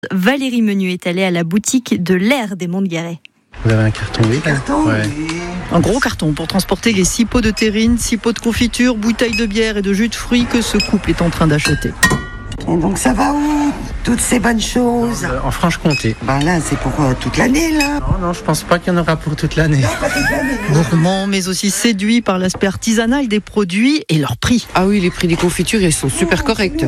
Valérie Menu est allée à la boutique de l'Air des Monts de Guéret. Vous avez un carton, oui. Ouais. Un gros carton pour transporter les 6 pots de terrine, 6 pots de confiture, bouteilles de bière et de jus de fruits que ce couple est en train d'acheter. Et donc ça va où, toutes ces bonnes choses? En Franche-Comté. Là, c'est pour toute l'année, là. Non, je pense pas qu'il y en aura pour toute l'année. Gourmand, mais aussi séduit par l'aspect artisanal des produits et leur prix. Ah oui, les prix des confitures, ils sont super corrects.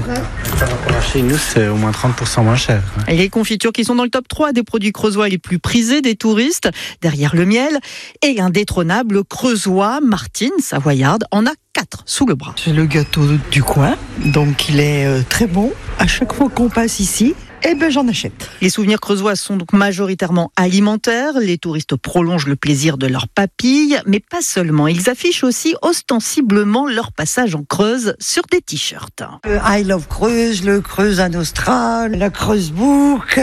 Chez nous, c'est au moins 30% moins cher. Et les confitures qui sont dans le top 3 des produits creusois les plus prisés des touristes, derrière le miel, et indétrônable creusois, Martine Savoyarde, en a 4 sous le bras. C'est le gâteau du coin, donc il est très bon. À chaque fois qu'on passe ici, j'en achète. Les souvenirs creusois sont donc majoritairement alimentaires. Les touristes prolongent le plaisir de leurs papilles, mais pas seulement. Ils affichent aussi ostensiblement leur passage en Creuse sur des t-shirts. Le I Love Creuse, le Creuse à Nostral, la Creuse Book.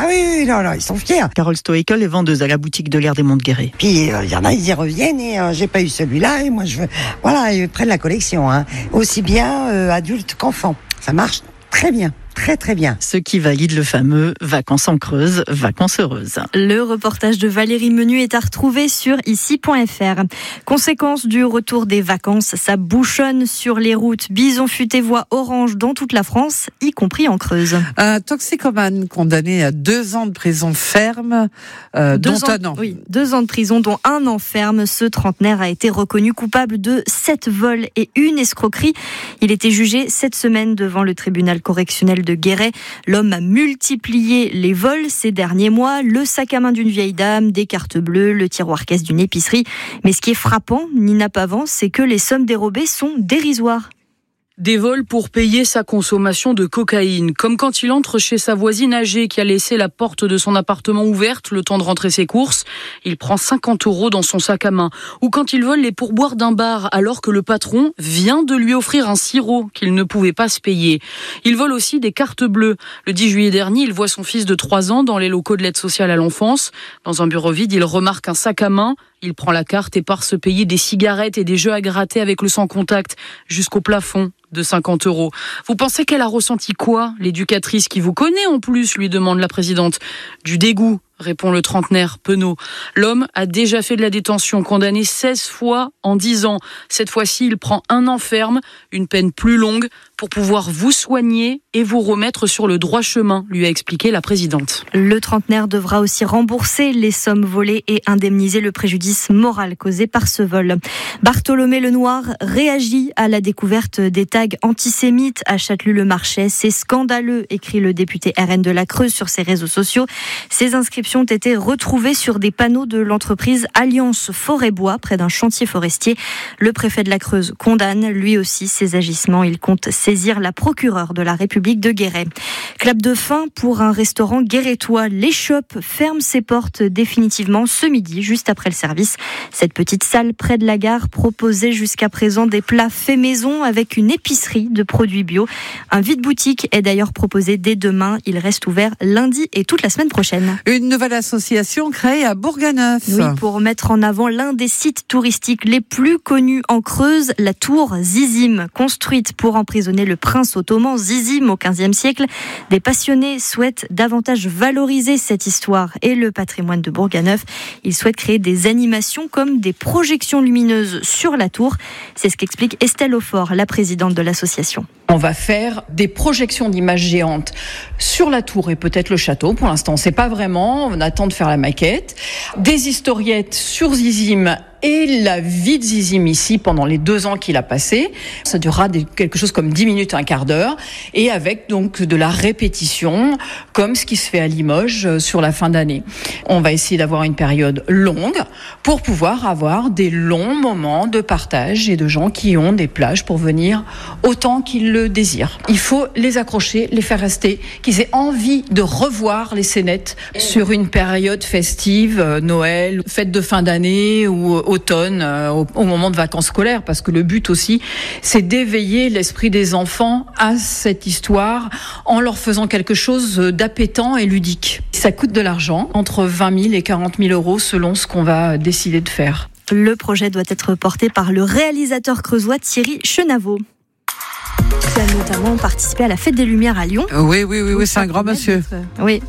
Ils sont fiers. Carole Stoekel est vendeuse à la boutique de l'Air des Monts de Guéret. Puis il y en a, ils y reviennent et j'ai pas eu celui-là et moi je veux. Voilà, ils prennent la collection. Aussi bien adultes qu'enfants. Ça marche très bien. Très très bien. Ce qui valide le fameux vacances en Creuse, vacances heureuses. Le reportage de Valérie Menu est à retrouver sur ici.fr. Conséquence du retour des vacances, ça bouchonne sur les routes. Bison futé voie orange dans toute la France, y compris en Creuse. Un toxicomane condamné à 2 ans de prison ferme, dont 1 an. Oui, 2 ans de prison, dont 1 an ferme. Ce trentenaire a été reconnu coupable de 7 vols et 1 escroquerie. Il était jugé cette semaine devant le tribunal correctionnel de Guéret. L'homme a multiplié les vols ces derniers mois, le sac à main d'une vieille dame, des cartes bleues, le tiroir-caisse d'une épicerie. Mais ce qui est frappant, Nina Pavant, c'est que les sommes dérobées sont dérisoires. Des vols pour payer sa consommation de cocaïne, comme quand il entre chez sa voisine âgée qui a laissé la porte de son appartement ouverte le temps de rentrer ses courses. Il prend 50 € dans son sac à main. Ou quand il vole les pourboires d'un bar alors que le patron vient de lui offrir un sirop qu'il ne pouvait pas se payer. Il vole aussi des cartes bleues. Le 10 juillet dernier, il voit son fils de 3 ans dans les locaux de l'aide sociale à l'enfance. Dans un bureau vide, il remarque un sac à main. Il prend la carte et part se payer des cigarettes et des jeux à gratter avec le sans contact jusqu'au plafond de 50 €. Vous pensez qu'elle a ressenti quoi, l'éducatrice qui vous connaît en plus, lui demande la présidente. Du dégoût, répond le trentenaire penaud. L'homme a déjà fait de la détention, condamné 16 fois en 10 ans. Cette fois-ci, il prend 1 an ferme, une peine plus longue, pour pouvoir vous soigner et vous remettre sur le droit chemin, lui a expliqué la présidente. Le trentenaire devra aussi rembourser les sommes volées et indemniser le préjudice moral causé par ce vol. Bartholomé Lenoir réagit à la découverte des tags antisémites à Châtellus-le-Marchais. C'est scandaleux, écrit le député RN de la Creuse sur ses réseaux sociaux. Ces inscriptions ont été retrouvées sur des panneaux de l'entreprise Alliance Forêt-Bois, près d'un chantier forestier. Le préfet de la Creuse condamne lui aussi ces agissements. Il compte saisir la procureure de la République de Guéret. Clap de fin pour un restaurant guérétois. L'Échoppe ferme ses portes définitivement ce midi, juste après le service. Cette petite salle près de la gare proposait jusqu'à présent des plats faits maison avec une épicerie de produits bio. Un vide-boutique est d'ailleurs proposé dès demain. Il reste ouvert lundi et toute la semaine prochaine. Une nouvelle association créée à Bourganeuf. Oui, pour mettre en avant l'un des sites touristiques les plus connus en Creuse, la tour Zizim, construite pour emprisonner le prince ottoman Zizim au XVe siècle. Des passionnés souhaitent davantage valoriser cette histoire et le patrimoine de Bourganeuf. Ils souhaitent créer des animations comme des projections lumineuses sur la tour. C'est ce qu'explique Estelle Aufort, la présidente de l'association. On va faire des projections d'images géantes sur la tour et peut-être le château. Pour l'instant, on ne sait pas vraiment. On attend de faire la maquette. Des historiettes sur Zizim et la vie de Zizim ici pendant les 2 ans qu'il a passé. Ça durera quelque chose comme 10 minutes, un quart d'heure, et avec donc de la répétition, comme ce qui se fait à Limoges sur la fin d'année. On va essayer d'avoir une période longue pour pouvoir avoir des longs moments de partage et de gens qui ont des plages pour venir autant qu'ils le désirent. Il faut les accrocher, les faire rester, qu'ils aient envie de revoir les scénettes sur une période festive, Noël, fête de fin d'année ou automne, au moment de vacances scolaires, parce que le but aussi, c'est d'éveiller l'esprit des enfants à cette histoire en leur faisant quelque chose d'appétant et ludique. Ça coûte de l'argent, entre 20 000 et 40 000 € selon ce qu'on va décider de faire. Le projet doit être porté par le réalisateur creusois Thierry Chenaveau, qui a notamment participé à la Fête des Lumières à Lyon. Oui, c'est un grand monsieur. Oui.